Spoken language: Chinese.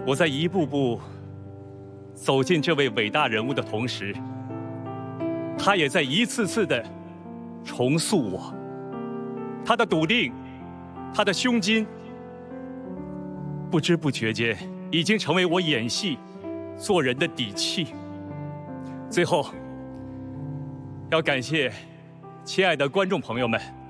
我在一步步走进这位伟大人物的同时，他也在一次次的重塑我。他的笃定，他的胸襟，不知不觉间已经成为我演戏、做人的底气。最后，要感谢亲爱的观众朋友们。